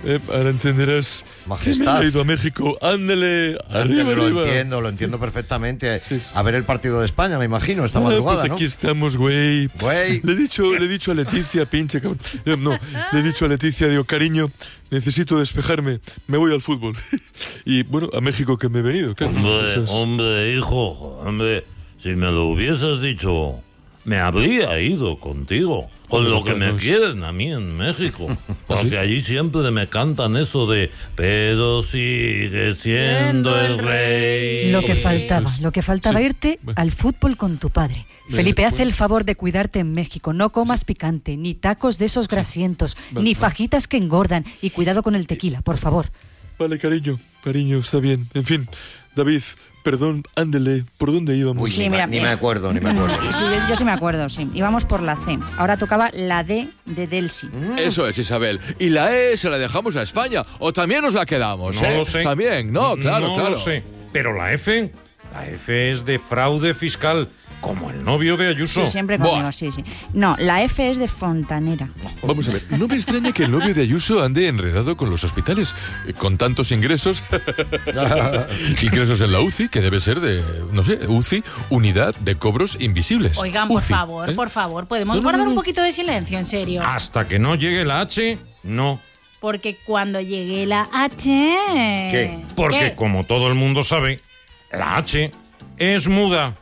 Ahora entenderás Majestad. que me he ido a México. Ándale, arriba, arriba. Lo entiendo perfectamente. Sí. A ver el partido de España, me imagino, esta madrugada, Pues aquí estamos, güey. Le he dicho a Leticia, pinche cabrón. No, le he dicho a Leticia, digo, cariño, necesito despejarme, me voy al fútbol. Y bueno, a México que me he venido, claro. Hombre, hijo, hombre, si me lo hubieses dicho, me habría ido contigo. Con lo que me quieren a mí en México. Porque allí siempre me cantan eso de pero sigue siendo el rey. Lo que faltaba, Sí. irte al fútbol con tu padre. Felipe, haz el favor de cuidarte en México. No comas picante, ni tacos de esos grasientos, ni fajitas que engordan. Y cuidado con el tequila, por favor. Vale, cariño, está bien. En fin, David, perdón, ándele, ¿por dónde íbamos? Sí, mira, ni me acuerdo. Sí, yo sí me acuerdo, sí. Íbamos por la C. Ahora tocaba la D de Delsi. Eso es, Isabel. Y la E se la dejamos a España. O también nos la quedamos, No lo sé. También, no, claro. No lo sé. Pero la F es de fraude fiscal, como el novio de Ayuso. Sí, siempre conmigo, sí. No, la F es de fontanera. Vamos a ver, no me extraña que el novio de Ayuso ande enredado con los hospitales, con tantos ingresos. Ingresos en la UCI, que debe ser de, no sé, UCI, Unidad de Cobros Invisibles. Oigan, UCI, por favor, ¿podemos guardar un poquito de silencio, en serio? Hasta que no llegue la H, no. Porque cuando llegue la H... ¿Qué? Porque, como todo el mundo sabe, la H es muda.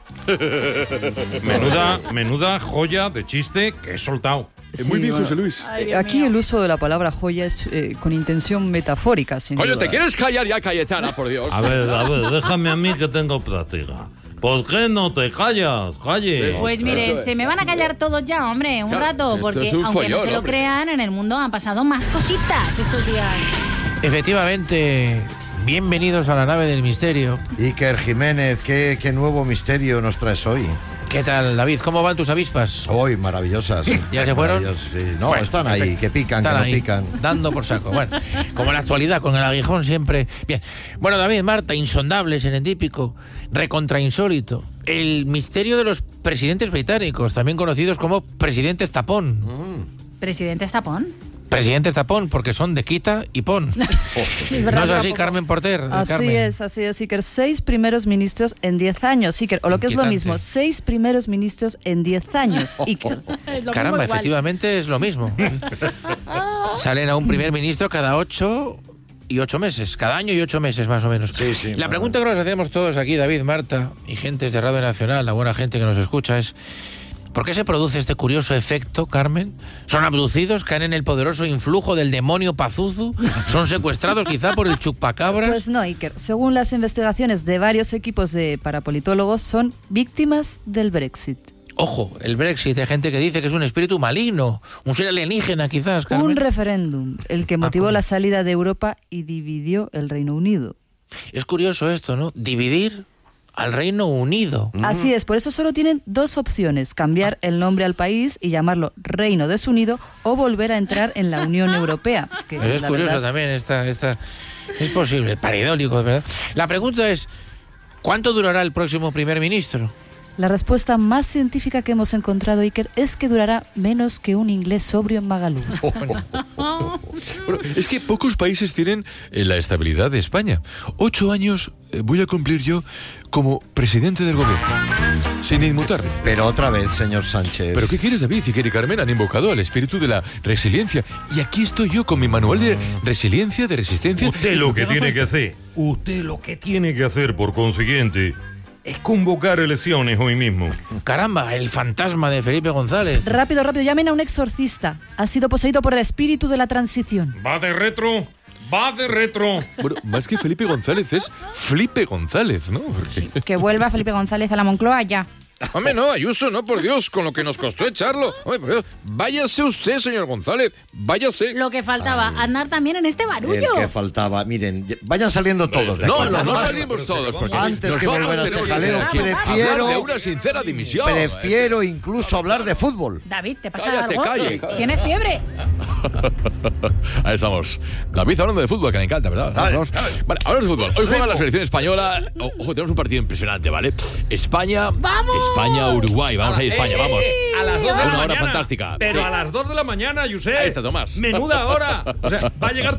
Menuda joya de chiste que he soltado. Muy bien, José Luis. Ay, Dios Aquí mío. el uso de la palabra joya es con intención metafórica, sin Coño, duda. ¿te quieres callar ya, Cayetana, por Dios? A ver, déjame a mí que tengo práctica. ¿Por qué no te callas? Calle. Pues mire, Eso es. se me van a callar todos ya, hombre, un Claro, rato, esto porque es un aunque no follón, se lo hombre. crean, en el mundo han pasado más cositas estos días. Efectivamente, bienvenidos a la nave del misterio. Iker Jiménez, ¿qué nuevo misterio nos traes hoy? ¿Qué tal, David? ¿Cómo van tus avispas? Hoy, maravillosas. ¿Ya se fueron? Maravillosas, sí. No, Bueno, están ahí, perfecto. que pican, Están que no ahí, pican. dando por saco. Bueno, como en la actualidad, con el aguijón siempre. Bien. Bueno, David, Marta, insondable, serendípico, recontrainsólito. El misterio de los presidentes británicos, también conocidos como presidentes tapón. ¿Presidente Estapón? Presidentes tapón, porque son de quita y pon. Es verdad, ¿No es así, tampoco. Carmen Porter? Así es, Iker. 6 primeros ministros en 10 años, Iker. O lo que es lo Inquietante. mismo, 6 primeros ministros en 10 años, Iker. Es lo Caramba, mismo igual. efectivamente es lo mismo. Salen a un primer ministro cada 8 y 8 meses. Cada año y 8 meses, más o menos. Sí, La pregunta que nos hacemos todos aquí, David, Marta y gentes de Radio Nacional, la buena gente que nos escucha, es: ¿por qué se produce este curioso efecto, Carmen? ¿Son abducidos? ¿Caen en el poderoso influjo del demonio Pazuzu? ¿Son secuestrados quizá por el chupacabras? Pues no, Iker. Según las investigaciones de varios equipos de parapolitólogos, son víctimas del Brexit. Ojo, el Brexit, hay gente que dice que es un espíritu maligno, un ser alienígena quizás, Carmen. Un referéndum, el que motivó la salida de Europa y dividió el Reino Unido. Es curioso esto, ¿no? Dividir al Reino Unido. Así es, por eso solo tienen 2 opciones: cambiar el nombre al país y llamarlo Reino Desunido, o volver a entrar en la Unión Europea. Que, Pero es la curioso verdad, también, esta es posible, paridólico, ¿verdad? La pregunta es: ¿cuánto durará el próximo primer ministro? la respuesta más científica que hemos encontrado, Iker, es que durará menos que un inglés sobrio en Magalú. Bueno, es que pocos países tienen la estabilidad de España. 8 años voy a cumplir yo como presidente del gobierno, sin inmutarme. Pero otra vez, señor Sánchez. ¿Pero qué quieres, David? Iker y Carmen han invocado al espíritu de la resiliencia. Y aquí estoy yo con mi manual de resiliencia, de resistencia. Usted lo que tiene que hacer, por consiguiente, es convocar elecciones hoy mismo. Caramba, el fantasma de Felipe González. Rápido, llamen a un exorcista. Ha sido poseído por el espíritu de la transición. Va de retro. Bueno, más que Felipe González es Flipe González, ¿no? Porque... Que vuelva Felipe González a la Moncloa ya. Hombre, no, Ayuso, no, por Dios, con lo que nos costó echarlo. Hombre, por Dios, váyase usted, señor González, váyase. Lo que faltaba, andar también en este barullo. El que faltaba. Miren, vayan saliendo todos de aquí. No salimos todos, porque Antes que nosotros vuelvan a este tenemos jaleo, que prefiero- hablar de una sincera dimisión. Prefiero incluso hablar de fútbol. David, ¿te pasa Cállate, algo? calle. ¿Tienes fiebre? Ahí estamos. David hablando de fútbol, que me encanta, ¿verdad? Vale, hablamos de fútbol. Hoy juega la selección española. Ojo, tenemos un partido impresionante, ¿vale? España, Uruguay. Vamos a ir, España, vamos. A las 2 de la Una hora mañana. fantástica. Pero Sí. a las 2 de la mañana, Josep. Ahí está, Tomás. Menuda hora. O sea, va a llegar